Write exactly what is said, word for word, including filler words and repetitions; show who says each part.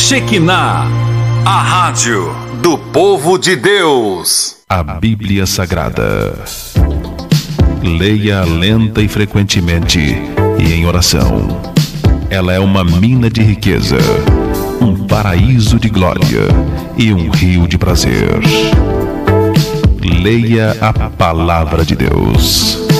Speaker 1: Shekinah, a rádio do povo de Deus.
Speaker 2: A Bíblia Sagrada. Leia lenta e frequentemente e em oração. Ela é uma mina de riqueza, um paraíso de glória e um rio de prazer. Leia a palavra de Deus.